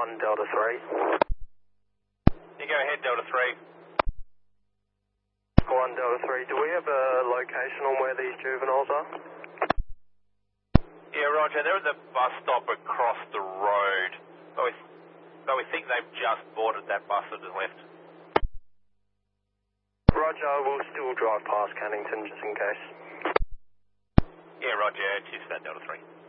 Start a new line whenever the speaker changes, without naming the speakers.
1 Delta 3.
You go ahead, Delta 3.
1 Delta 3, do we have a location on where these juveniles are?
Yeah, roger, they're at the bus stop across the road. But we think they've just boarded that bus that has left.
Roger, we'll still drive past Cannington just in case.
Yeah, roger, cheers for that, Delta 3.